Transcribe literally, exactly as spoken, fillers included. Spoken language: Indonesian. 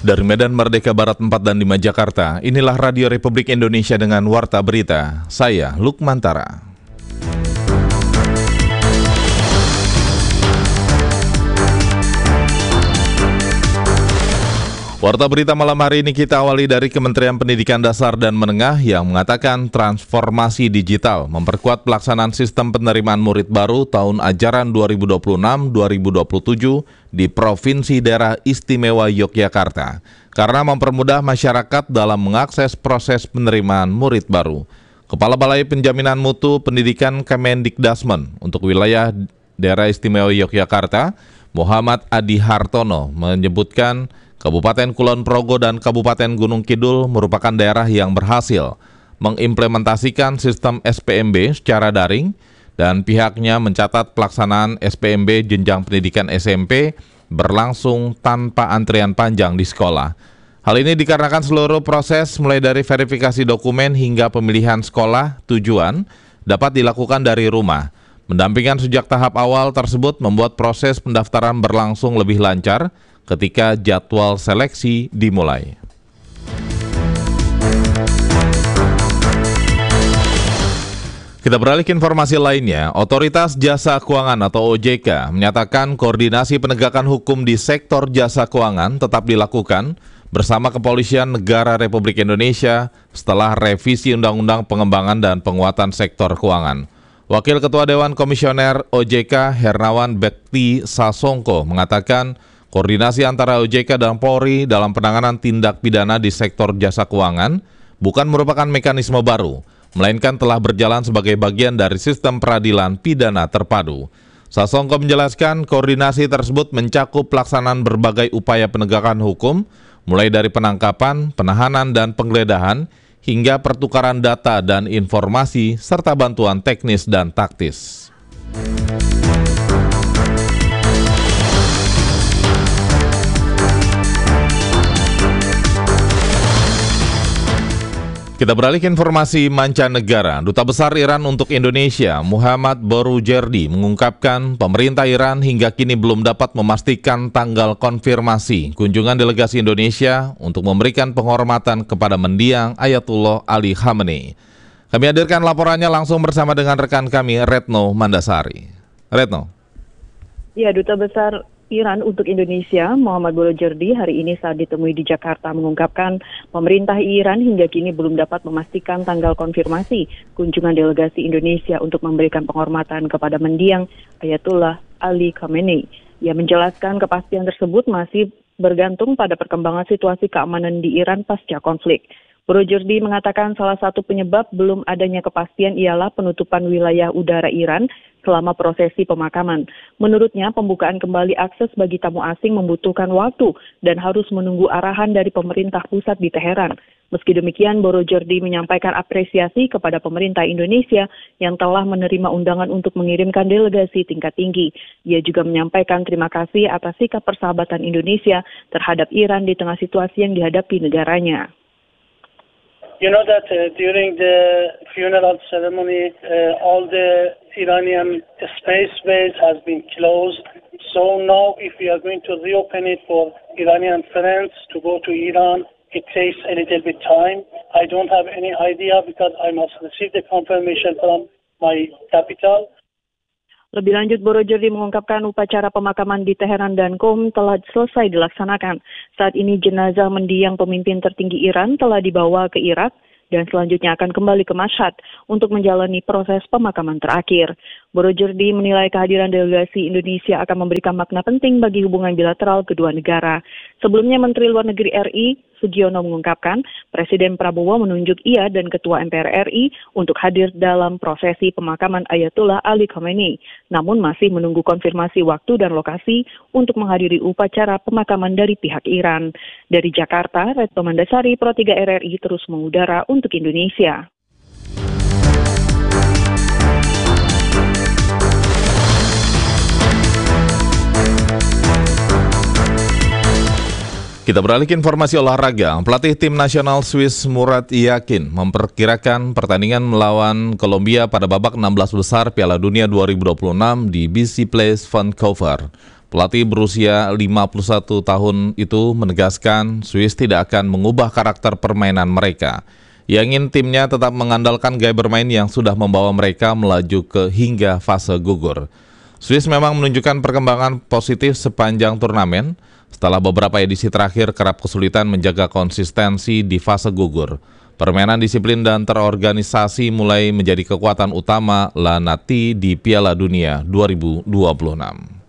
Dari Medan Merdeka Barat empat dan lima Jakarta, inilah Radio Republik Indonesia dengan Warta Berita. Saya Lukmantara. Warta Berita malam hari ini kita awali dari Kementerian Pendidikan Dasar dan Menengah yang mengatakan transformasi digital memperkuat pelaksanaan sistem penerimaan murid baru tahun ajaran dua ribu dua puluh enam dua ribu dua puluh tujuh di Provinsi Daerah Istimewa Yogyakarta karena mempermudah masyarakat dalam mengakses proses penerimaan murid baru. Kepala Balai Penjaminan Mutu Pendidikan Kemendikdasmen untuk wilayah Daerah Istimewa Yogyakarta, Muhammad Adi Hartono, menyebutkan Kabupaten Kulon Progo dan Kabupaten Gunung Kidul merupakan daerah yang berhasil mengimplementasikan sistem S P M B secara daring dan pihaknya mencatat pelaksanaan S P M B jenjang pendidikan S M P berlangsung tanpa antrian panjang di sekolah. Hal ini dikarenakan seluruh proses mulai dari verifikasi dokumen hingga pemilihan sekolah tujuan dapat dilakukan dari rumah. Pendampingan sejak tahap awal tersebut membuat proses pendaftaran berlangsung lebih lancar ketika jadwal seleksi dimulai. Kita beralih ke informasi lainnya. Otoritas Jasa Keuangan atau O J K menyatakan koordinasi penegakan hukum di sektor jasa keuangan tetap dilakukan bersama Kepolisian Negara Republik Indonesia setelah revisi Undang-Undang Pengembangan dan Penguatan Sektor Keuangan. Wakil Ketua Dewan Komisioner O J K Hernawan Bekti Sasongko mengatakan koordinasi antara O J K dan Polri dalam penanganan tindak pidana di sektor jasa keuangan bukan merupakan mekanisme baru, melainkan telah berjalan sebagai bagian dari sistem peradilan pidana terpadu. Sasongko menjelaskan koordinasi tersebut mencakup pelaksanaan berbagai upaya penegakan hukum, mulai dari penangkapan, penahanan, dan penggeledahan, hingga pertukaran data dan informasi, serta bantuan teknis dan taktis. Kita beralih ke informasi mancanegara. Duta Besar Iran untuk Indonesia, Muhammad Boroujerdi, mengungkapkan pemerintah Iran hingga kini belum dapat memastikan tanggal konfirmasi kunjungan delegasi Indonesia untuk memberikan penghormatan kepada mendiang Ayatullah Ali Khamenei. Kami hadirkan laporannya langsung bersama dengan rekan kami, Retno Mandasari. Retno. Ya, Duta Besar Iran untuk Indonesia, Muhammad Boroujerdi, hari ini saat ditemui di Jakarta mengungkapkan pemerintah Iran hingga kini belum dapat memastikan tanggal konfirmasi kunjungan delegasi Indonesia untuk memberikan penghormatan kepada mendiang Ayatullah Ali Khamenei. Ia menjelaskan kepastian tersebut masih bergantung pada perkembangan situasi keamanan di Iran pasca konflik. Boroujerdi mengatakan salah satu penyebab belum adanya kepastian ialah penutupan wilayah udara Iran selama prosesi pemakaman. Menurutnya, pembukaan kembali akses bagi tamu asing membutuhkan waktu dan harus menunggu arahan dari pemerintah pusat di Teheran. Meski demikian, Boroujerdi menyampaikan apresiasi kepada pemerintah Indonesia yang telah menerima undangan untuk mengirimkan delegasi tingkat tinggi. Ia juga menyampaikan terima kasih atas sikap persahabatan Indonesia terhadap Iran di tengah situasi yang dihadapi negaranya. You know that uh, during the funeral ceremony, uh, all the Iranian space base has been closed. So now if we are going to reopen it for Iranian friends to go to Iran, it takes a little bit time. I don't have any idea because I must receive the confirmation from my capital. Lebih lanjut, Boroujerdi mengungkapkan upacara pemakaman di Teheran dan Qom telah selesai dilaksanakan. Saat ini jenazah mendiang pemimpin tertinggi Iran telah dibawa ke Irak dan selanjutnya akan kembali ke Mashhad untuk menjalani proses pemakaman terakhir. Boroujerdi menilai kehadiran delegasi Indonesia akan memberikan makna penting bagi hubungan bilateral kedua negara. Sebelumnya, Menteri Luar Negeri R I, Sugiono, mengungkapkan Presiden Prabowo menunjuk ia dan Ketua M P R R I untuk hadir dalam prosesi pemakaman Ayatullah Ali Khamenei, namun masih menunggu konfirmasi waktu dan lokasi untuk menghadiri upacara pemakaman dari pihak Iran. Dari Jakarta, Retno Mandasari, Pro tiga R R I terus mengudara untuk Indonesia. Kita beralih ke informasi olahraga. Pelatih tim nasional Swiss Murat Yakin memperkirakan pertandingan melawan Kolombia pada babak enam belas besar Piala Dunia dua ribu dua puluh enam di B C Place Vancouver Pelatih berusia lima puluh satu tahun itu menegaskan Swiss tidak akan mengubah karakter permainan mereka. Ia ingin timnya tetap mengandalkan gaya bermain yang sudah membawa mereka melaju ke hingga fase gugur. Swiss memang menunjukkan perkembangan positif sepanjang turnamen. Setelah beberapa edisi terakhir kerap kesulitan menjaga konsistensi di fase gugur. Permainan disiplin dan terorganisasi mulai menjadi kekuatan utama La Nati di Piala Dunia dua ribu dua puluh enam.